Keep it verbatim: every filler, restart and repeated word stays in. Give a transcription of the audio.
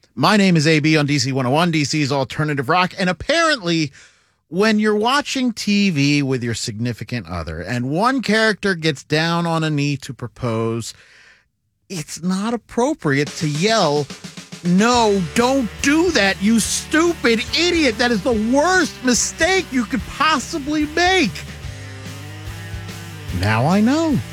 My name is A B on D C one oh one, D C's Alternative Rock, and apparently when you're watching T V with your significant other and one character gets down on a knee to propose, it's not appropriate to yell, "No, don't do that, you stupid idiot. That is the worst mistake you could possibly make." Now I know.